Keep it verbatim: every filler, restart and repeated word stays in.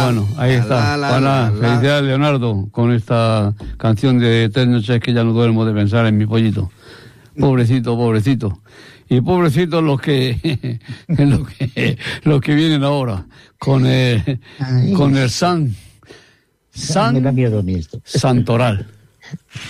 Bueno, ahí está. La, la, bueno, la, la. Felicidades, Leonardo, con esta canción de Tres noches que ya no duermo de pensar en mi pollito. Pobrecito, pobrecito. Y pobrecitos los que los que los que vienen ahora con el Ay, con el San San me da miedo a mí esto. Santoral.